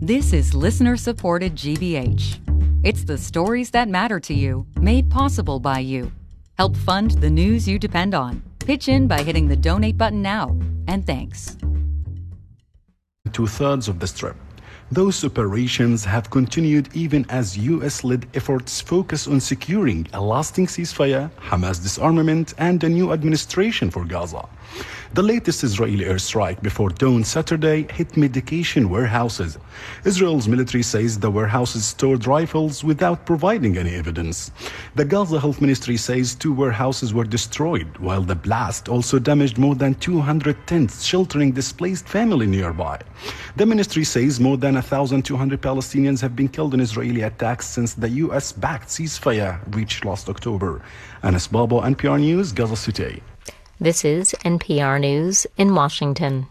This is listener-supported GBH. It's the stories that matter to you, made possible by you. Help fund the news you depend on. Pitch in by hitting the donate button now. And thanks. Two-thirds of the Strip. Those operations have continued even as U.S.-led efforts focus on securing a lasting ceasefire, Hamas disarmament, and a new administration for Gaza. The latest Israeli airstrike before dawn Saturday hit medication warehouses. Israel's military says the warehouses stored rifles without providing any evidence. The Gaza Health Ministry says 2 warehouses were destroyed, while the blast also damaged more than 200 tents sheltering displaced family nearby. The ministry says more than 1,200 Palestinians have been killed in Israeli attacks since the U.S.-backed ceasefire reached last October. Anas Babo, NPR News, Gaza City. This is NPR News in Washington.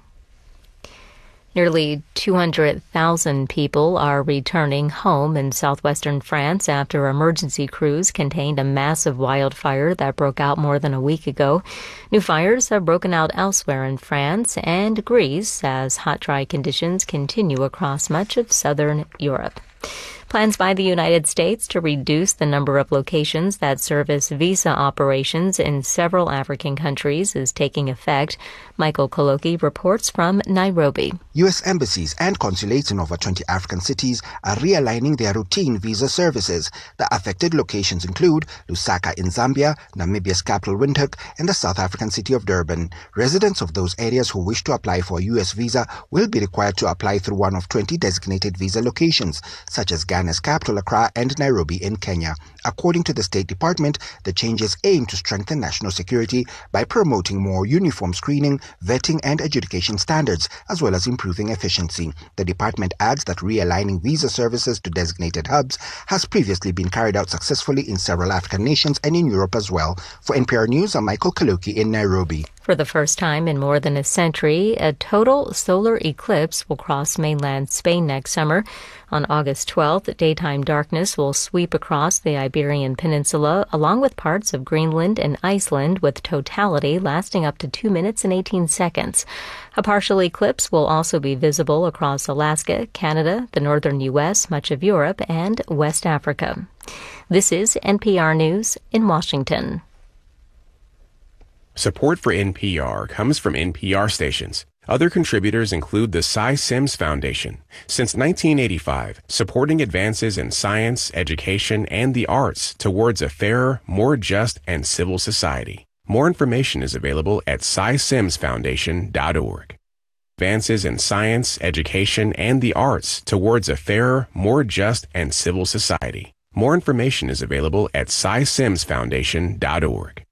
Nearly 200,000 people are returning home in southwestern France after emergency crews contained a massive wildfire that broke out more than a week ago. New fires have broken out elsewhere in France and Greece as hot, dry conditions continue across much of southern Europe. Plans by the United States to reduce the number of locations that service visa operations in several African countries is taking effect. Michael Koloki reports from Nairobi. U.S. embassies and consulates in over 20 African cities are realigning their routine visa services. The affected locations include Lusaka in Zambia, Namibia's capital Windhoek, and the South African city of Durban. Residents of those areas who wish to apply for a U.S. visa will be required to apply through one of 20 designated visa locations, such as Ghana's capital Accra and Nairobi in Kenya. According to the State Department, the changes aim to strengthen national security by promoting more uniform screening, vetting and adjudication standards, as well as improving efficiency. The department adds that realigning visa services to designated hubs has previously been carried out successfully in several African nations and in Europe as well. For NPR News, I'm Michael Kaloki in Nairobi. For the first time in more than a century, a total solar eclipse will cross mainland Spain next summer. On August 12th, daytime darkness will sweep across the Iberian Peninsula, along with parts of Greenland and Iceland, with totality lasting up to 2 minutes and 18 seconds. A partial eclipse will also be visible across Alaska, Canada, the northern U.S., much of Europe, and West Africa. This is NPR News in Washington. Support for NPR comes from NPR stations. Other contributors include the Cy Sims Foundation. Since 1985, supporting advances in science, education, and the arts towards a fairer, more just, and civil society. More information is available at cysimsfoundation.org. Advances in science, education, and the arts towards a fairer, more just, and civil society. More information is available at cysimsfoundation.org.